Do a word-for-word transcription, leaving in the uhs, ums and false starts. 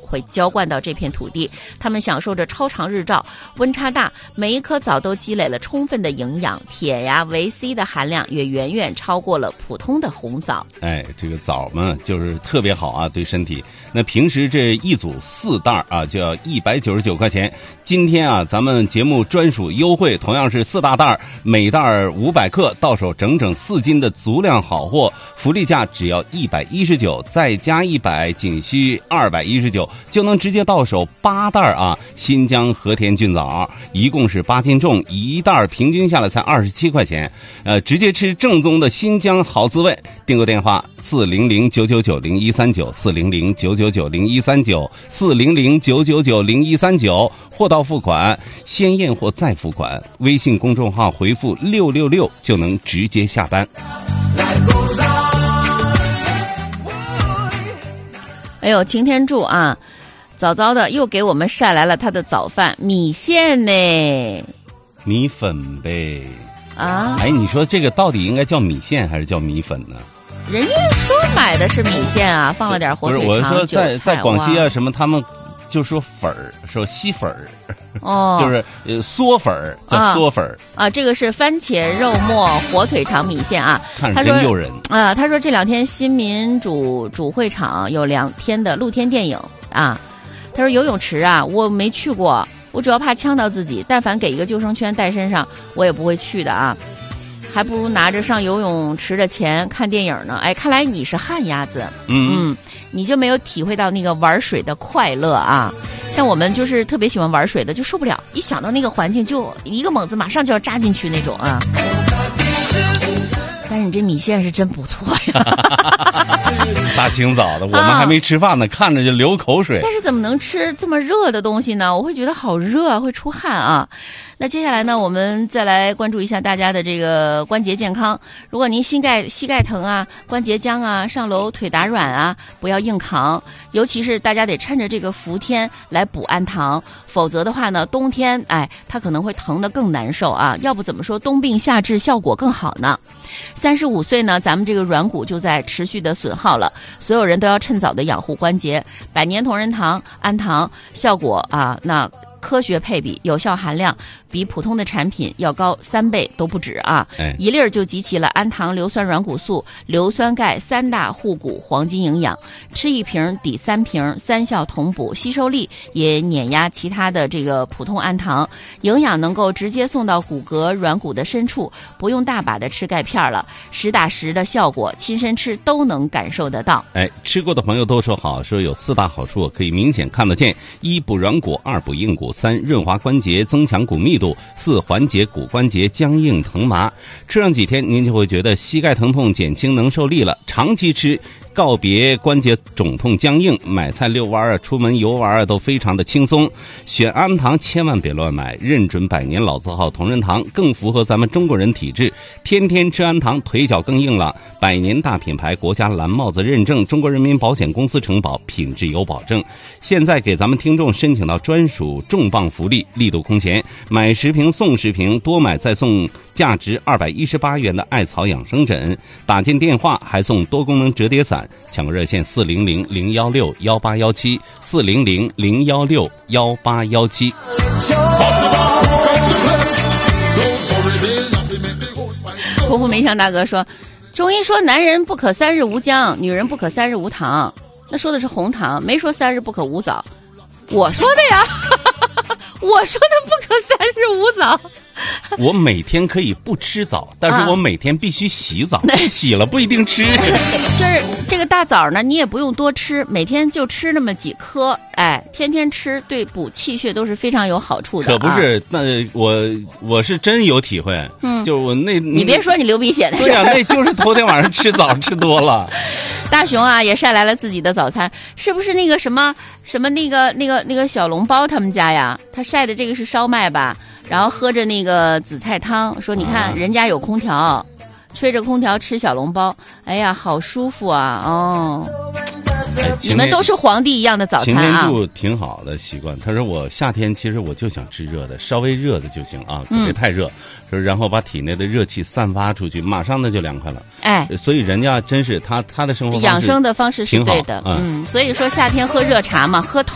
会浇灌到这片土地，它们享受着超长日照，温差大，每一颗枣都积累了充分的营养，铁呀、维 C 的含量也远远超过了普通的红枣。 哎，这个枣嘛，就是特别好啊，对身体。那平时这一组四袋啊，就要一百九十九块钱。今天啊，咱们节目专属优惠，同样是四大袋，每袋五百克，到手整整四斤的足量好货，福利价只要一百一十九，再加一百，仅需二百一十九，就能直接到手八袋啊！新疆和田菌枣，一共是八斤重，一袋平均下来才二十七块钱，呃，直接吃正宗的新疆好滋味。订购电话四零零九九九零一三九四零零九九九零一三九四零零九九九零一三九，货到付款，先验货再付款。微信公众号回复六六六就能直接下单。 哎呦，擎天柱啊，早早的又给我们晒来了他的早饭米线呢， 米粉呗。 啊， 哎，你说这个到底应该叫米线还是叫米粉呢？ 人家说买的是米线啊，放了点火腿肠、 不是，我说在韭菜在广西啊什么，他们就说粉儿，说稀粉儿， 哦， 就是呃嗦粉儿，叫嗦粉儿啊, 啊。这个是番茄肉末火腿肠米线啊， 看着真诱人啊。他说这两天新民主主会场有两天的露天电影啊。他说游泳池啊，我没去过，我主要怕呛到自己，但凡给一个救生圈带身上，我也不会去的啊。还不如拿着上游泳池的钱看电影呢。哎，看来你是旱鸭子， 嗯嗯，你就没有体会到那个玩水的快乐啊。像我们就是特别喜欢玩水的，就受不了，一想到那个环境就一个猛子马上就要扎进去那种啊。但是你这米线是真不错呀， 大清早的，我们还没吃饭呢，啊、看着就流口水。 但是怎么能吃这么热的东西呢？我会觉得好热啊，会出汗啊。那接下来呢，我们再来关注一下大家的这个关节健康。如果您膝盖膝盖疼啊、关节僵啊、上楼腿打软啊，不要硬扛，尤其是大家得趁着这个伏天来补氨糖，否则的话呢，冬天哎，它可能会疼得更难受啊。要不怎么说冬病夏治效果更好呢？三十五岁呢，咱们这个软骨就在持续的损耗了，所有人都要趁早的养护关节。百年同仁堂氨糖效果啊，那科学配比，有效含量比普通的产品要高三倍都不止啊！ 哎、 一粒儿就集齐了氨糖、硫酸软骨素、硫酸钙三大护骨黄金营养，吃一瓶抵三瓶，三效同补，吸收力也碾压其他的这个普通氨糖，营养能够直接送到骨骼软骨的深处，不用大把的吃钙片了，实打实的效果，亲身吃都能感受得到。 哎，吃过的朋友都说好，说有四大好处，可以明显看得见：一补软骨，二补硬骨，三润滑关节，增强骨密度，四缓解骨关节僵硬疼麻。吃上几天，您就会觉得膝盖疼痛减轻，能受力了。长期吃，告别关节肿痛僵硬，买菜遛弯啊，出门游玩啊，都非常的轻松。选氨糖千万别乱买，认准百年老字号同仁堂，更符合咱们中国人体质。天天吃氨糖，腿脚更硬了。百年大品牌，国家蓝帽子认证，中国人民保险公司承保，品质有保证。现在给咱们听众申请到专属重磅福利，力度空前，买十瓶送十瓶，多买再送价值二百一十八元的艾草养生枕，打进电话还送多功能折叠伞。抢个热线四零零零幺六幺八幺七四零零零幺六幺八幺七。 国富梅香大哥说，中医说男人不可三日无姜，女人不可三日无糖，那说的是红糖，没说三日不可无枣。我说的呀，我说的不可三日无枣。 我每天可以不吃枣，但是我每天必须洗澡，啊、洗了不一定吃。 就是这个大枣呢，你也不用多吃，每天就吃那么几颗，哎，天天吃对补气血都是非常有好处的。 可不是，啊、那我我是真有体会，嗯，就是我那你别说你流鼻血的事。 对啊，那就是头天晚上吃枣吃多了。 大熊啊也晒来了自己的早餐，是不是那个什么什么那个那个那个小笼包他们家呀？他晒的这个是烧麦吧？然后喝着那个紫菜汤，说你看人家有空调，吹着空调吃小笼包，哎呀好舒服啊！哦， 哎、 你们都是皇帝一样的早餐啊！ 擎天柱挺好的习惯，他说我夏天其实我就想吃热的，稍微热的就行啊，可别太热。嗯说然后把体内的热气散发出去，马上那就凉快了。哎，所以人家真是他他的生活方式养生的方式是对的，嗯，所以说夏天喝热茶嘛，喝